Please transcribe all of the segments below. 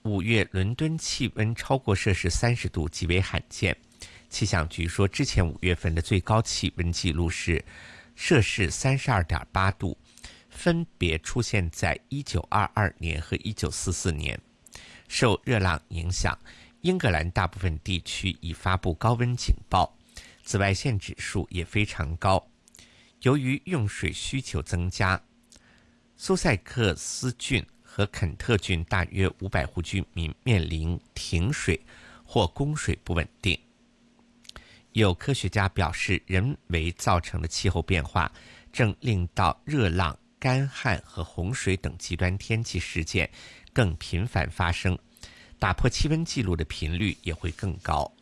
5月伦敦气温超过摄氏30度极为罕见。气象局说，之前5月份的最高气温记录是摄氏32.8度，分别出现在1922年和1944年。受热浪影响，英格兰大部分地区已发布高温警报，紫外线指数也非常高。由于用水需求增加，苏塞克斯郡和肯特郡大约500户居民面临停水或供水不稳定。有科学家表示，人为造成的气候变化正令到热浪、干旱和洪水等极端天气事件更频繁发生，打破气温纪录的频率也会更高。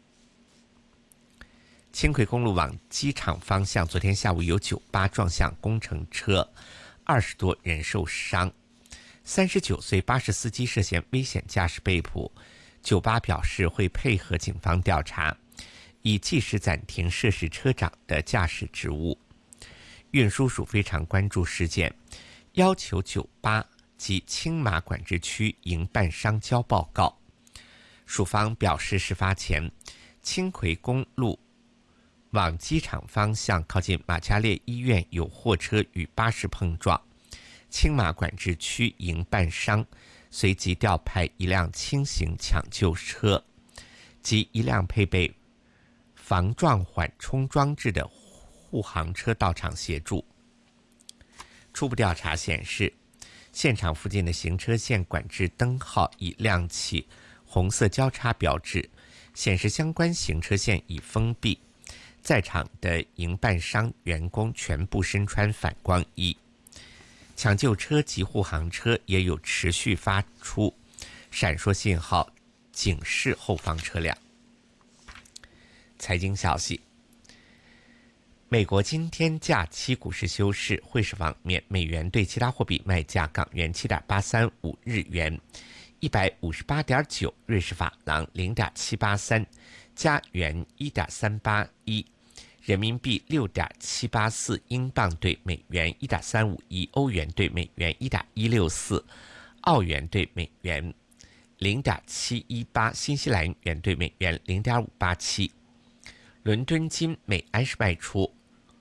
轻轨公路往机场方向，昨天下午有酒吧撞向工程车，20多人受伤。39岁巴士司机涉嫌危险驾驶被捕，酒吧表示会配合警方调查，以即时暂停涉事车长的驾驶职务。运输署非常关注事件，要求酒吧及青马管制区营办商交报告。署方表示，事发前轻轨公路往机场方向靠近马加列医院有货车与巴士碰撞，青马管制区营办商随即调派一辆轻型抢救车及一辆配备防撞缓冲装置的护航车到场协助。初步调查显示，现场附近的行车线管制灯号已亮起红色交叉标志，显示相关行车线已封闭。在场的营办商员工全部身穿反光衣，抢救车及护航车也有持续发出闪烁信号，警示后方车辆。财经消息，美国今天假期股市休市。汇市方面，美元对其他货币卖价：港元7.835，日元158.9，瑞士法郎0.783，加元1.381，人民币6.784，英镑对美元1.351，欧元对美元1.164，澳元对美元0.718，新西兰元对美元0.587。伦敦金每安士卖出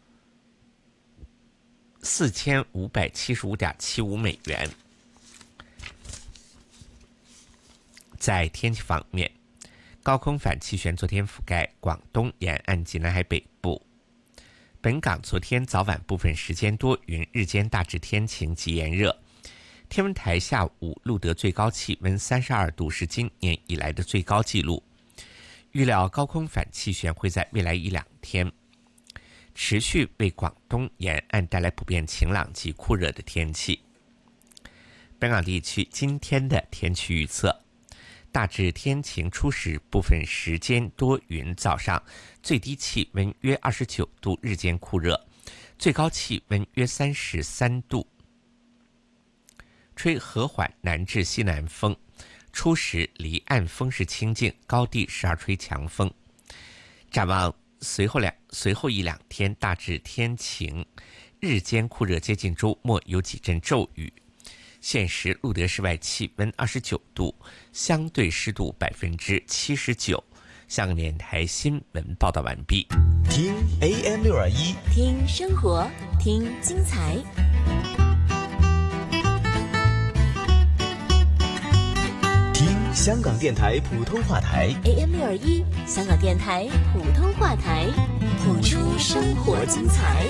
4575.75美元。在天气方面，高空反气旋昨天覆盖广东沿岸及南海北部。本港昨天早晚部分时间多云，日间大致天晴及炎热。天文台下午录得最高气温32度，是今年以来的最高纪录。预料高空反气旋会在未来1-2天持续为广东沿岸带来普遍晴朗及酷热的天气。本港地区今天的天气预测：大致天晴，初时部分时间多云，早上最低气温约29度，日间酷热，最高气温约33度，吹和缓南至西南风，初时离岸风势清劲，高地时而吹强风。展望随后1-2天大致天晴，日间酷热，接近周末有几阵骤雨。现时录得室外气温29度，相对湿度79%。香港电台新闻报道完毕。 听 AM621， 听生活，听精彩。 听香港电台普通话台 AM621，香港电台普通话台，谱出生活精彩。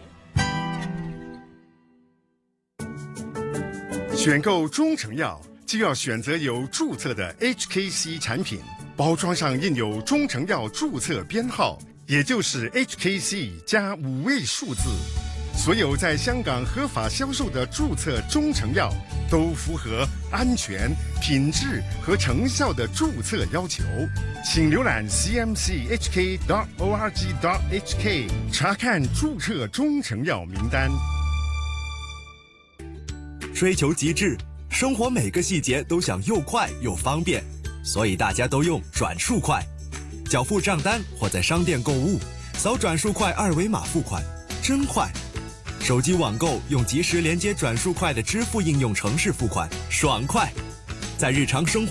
选购中成药就要选择有注册的 HKC 产品，包装上印有中成药注册编号，也就是 HKC 加5位数字。所有在香港合法销售的注册中成药都符合安全、品质和成效的注册要求。请浏览 cmchk.org.hk 查看注册中成药名单。 追求极致，生活每个细节都想又快又方便，所以大家都用转数快。缴付账单或在商店购物，扫转数快2维码付款，真快。手机网购用即时连接转数快的支付应用程式付款，爽快。在日常生活